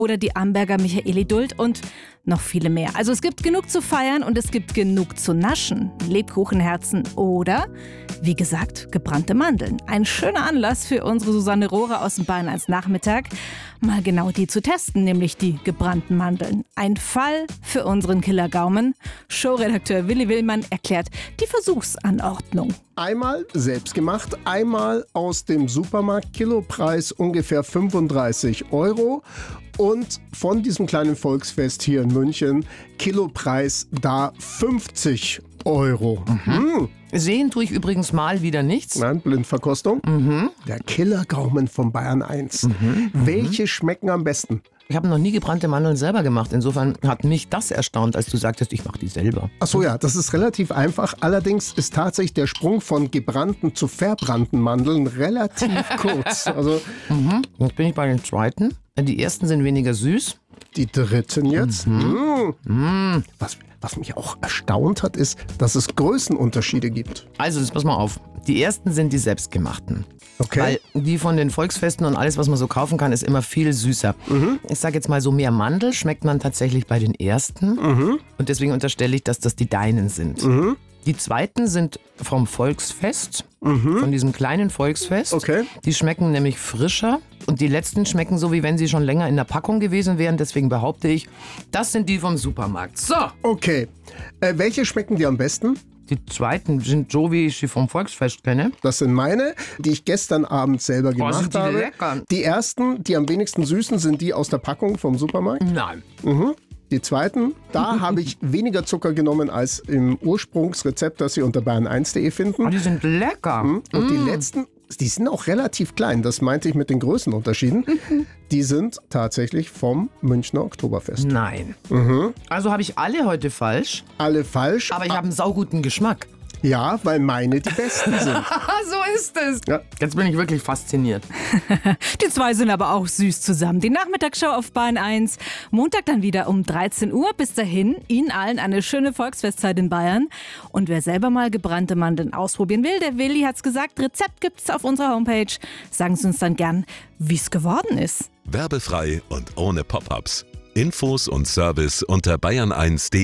oder die Amberger Michaeli Duld und noch viele mehr. Also es gibt genug zu feiern und es gibt genug zu naschen. Lebkuchenherzen oder, wie gesagt, gebrannte Mandeln. Ein schöner Anlass für unsere Susanne Rohrer aus dem Bayern 1 Nachmittag, mal genau die zu testen, nämlich die gebrannten Mandeln. Ein Fall für unseren Killergaumen. Showredakteur Willi Willmann erklärt die Versuchsanordnung. Einmal selbst gemacht, einmal aus dem Supermarkt, Kilopreis ungefähr 35 € und von diesem kleinen Volksfest hier in München, Kilopreis da 50 €. Sehen tue ich übrigens mal wieder nichts. Nein, Blindverkostung. Der Killergaumen von Bayern 1. Welche schmecken am besten? Ich habe noch nie gebrannte Mandeln selber gemacht. Insofern hat mich das erstaunt, als du sagtest, ich mache die selber. Ach so, ja, das ist relativ einfach. Allerdings ist tatsächlich der Sprung von gebrannten zu verbrannten Mandeln relativ kurz. Also Jetzt bin ich bei den zweiten. Die ersten sind weniger süß. die dritten jetzt. Was mich auch erstaunt hat, ist, dass es Größenunterschiede gibt. Also, jetzt pass mal auf. Die ersten sind die selbstgemachten. Okay. Weil die von den Volksfesten und alles, was man so kaufen kann, ist immer viel süßer. Ich sage jetzt mal so, mehr Mandel schmeckt man tatsächlich bei den ersten. Und deswegen unterstelle ich, dass das die deinen sind. Die zweiten sind vom Volksfest, von diesem kleinen Volksfest. Okay. Die schmecken nämlich frischer. Und die letzten schmecken so, wie wenn sie schon länger in der Packung gewesen wären. Deswegen behaupte ich, das sind die vom Supermarkt. So, Okay. Welche schmecken dir am besten? die zweiten sind so, wie ich sie vom Volksfest kenne. Das sind meine, die ich gestern Abend selber gemacht sind die habe. lecker. Die ersten, die am wenigsten süßen, sind die aus der Packung vom Supermarkt. Nein. Die zweiten, da habe ich weniger Zucker genommen als im Ursprungsrezept, das Sie unter bayern1.de finden. Oh, die sind lecker. Und die letzten, die sind auch relativ klein. Das meinte ich mit den Größenunterschieden. Die sind tatsächlich vom Münchner Oktoberfest. Nein. Also habe ich alle heute falsch, Alle falsch. aber ich habe einen sauguten Geschmack. Ja, weil meine die besten sind. So ist es. Ja. Jetzt bin ich wirklich fasziniert. Die zwei sind aber auch süß zusammen. Die Nachmittagsshow auf Bayern 1. Montag dann wieder um 13 Uhr. Bis dahin, Ihnen allen eine schöne Volksfestzeit in Bayern. Und wer selber mal gebrannte Mandeln ausprobieren will, der Willi hat's gesagt, Rezept gibt's auf unserer Homepage. Sagen Sie uns dann gern, wie's geworden ist. Werbefrei und ohne Pop-ups. Infos und Service unter bayern1.de.